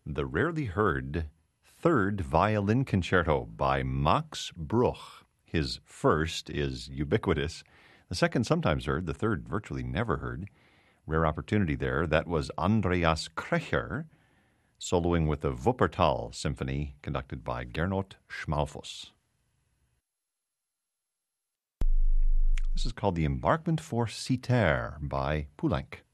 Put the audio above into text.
the rarely heard Third Violin Concerto by Max Bruch. His first is ubiquitous. The second sometimes heard, the third virtually never heard. Rare opportunity there. That was Andreas Krecher, soloing with the Wuppertal Symphony, conducted by Gernot Schmalfuss. This is called The Embarkment for Citer by Poulenc.